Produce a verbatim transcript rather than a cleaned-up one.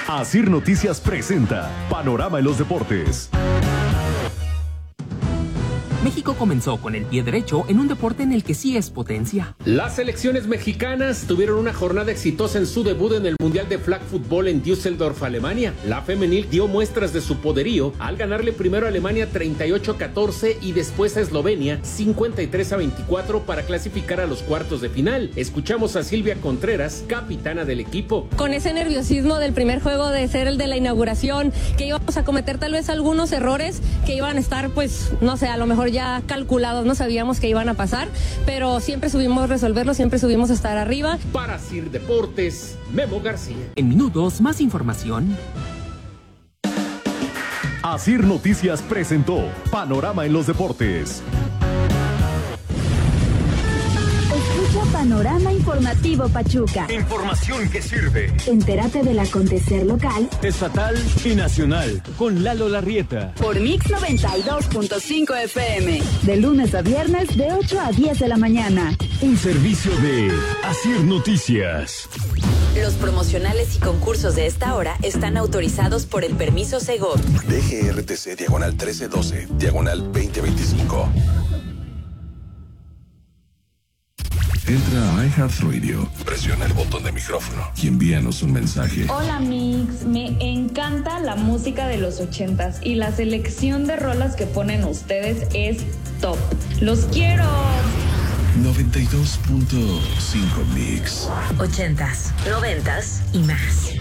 Asir Noticias presenta Panorama en los Deportes. México comenzó con el pie derecho en un deporte en el que sí es potencia. Las selecciones mexicanas tuvieron una jornada exitosa en su debut en el Mundial de Flag Football en Düsseldorf, Alemania. La femenil dio muestras de su poderío al ganarle primero a Alemania treinta y ocho a catorce y después a Eslovenia cincuenta y tres a veinticuatro para clasificar a los cuartos de final. Escuchamos a Silvia Contreras, capitana del equipo. Con ese nerviosismo del primer juego, de ser el de la inauguración, que íbamos a cometer tal vez algunos errores que iban a estar, pues, no sé, a lo mejor ya calculados, no sabíamos que iban a pasar, pero siempre subimos resolverlo, siempre subimos a estar arriba. Para Asir Deportes, Memo García. En minutos, más información. Asir Noticias presentó Panorama en los Deportes. Escucha Panorama Informativo Pachuca. Información que sirve. Entérate del acontecer local, estatal y nacional. Con Lalo Larrieta. Por Mix noventa y dos punto cinco F M. De lunes a viernes de ocho a diez de la mañana. Un servicio de Asir Noticias. Los promocionales y concursos de esta hora están autorizados por el permiso Segov. D G R T C diagonal trece doce, diagonal veinte veinticinco. Entra a iHeartRadio, Presiona el botón de micrófono y envíanos un mensaje. Hola Mix, me encanta la música de los ochentas y la selección de rolas que ponen ustedes es top. ¡Los quiero! noventa y dos punto cinco Mix. Ochentas, noventas y más.